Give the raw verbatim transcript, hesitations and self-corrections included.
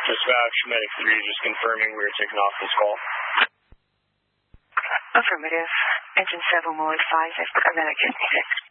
Dispatch, Medic three, just confirming we are taking off this call. Affirmative. Engine seven will advise if paramedic is needed.